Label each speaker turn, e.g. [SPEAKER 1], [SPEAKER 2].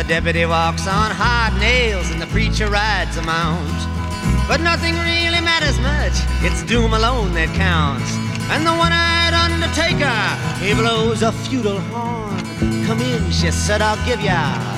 [SPEAKER 1] deputy walks on hard nails and the preacher rides a mount. But nothing really matters much, it's doom alone that counts. And the one-eyed undertaker, he blows a feudal horn. Come in, she said, I'll give ya